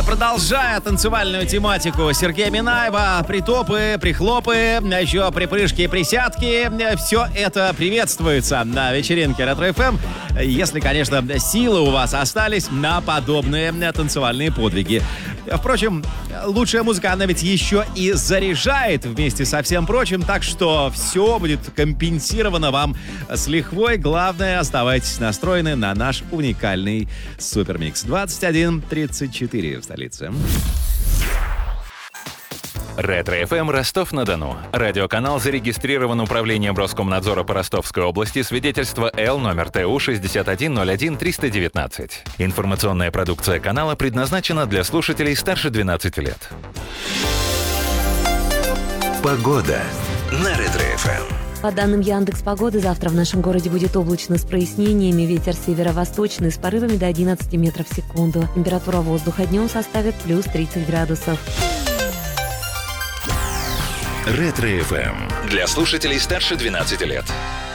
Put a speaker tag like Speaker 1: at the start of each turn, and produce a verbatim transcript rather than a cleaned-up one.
Speaker 1: Продолжая танцевальную тематику Сергея Минаева, притопы, прихлопы, еще припрыжки и присядки, все это приветствуется на вечеринке Ретро эф эм, если, конечно, силы у вас остались на подобные танцевальные подвиги. Впрочем, лучшая музыка, она ведь еще и заряжает вместе со всем прочим, так что все будет компенсировано вам с лихвой. Главное, оставайтесь настроены на наш уникальный супермикс. двадцать один тридцать четыре в столице.
Speaker 2: Ретро эф эм Ростов-на-Дону. Радиоканал зарегистрирован Управлением Роскомнадзора по Ростовской области. Свидетельство Л номер Т У шестьдесят один ноль один триста девятнадцать. Информационная продукция канала предназначена для слушателей старше двенадцати лет.
Speaker 3: Погода на Ретро эф эм.
Speaker 4: По данным Яндекс.Погоды, завтра в нашем городе будет облачно с прояснениями. Ветер северо-восточный с порывами до одиннадцати метров в секунду. Температура воздуха днем составит плюс тридцать градусов.
Speaker 3: Ретро эф эм.
Speaker 2: Для слушателей старше двенадцати лет.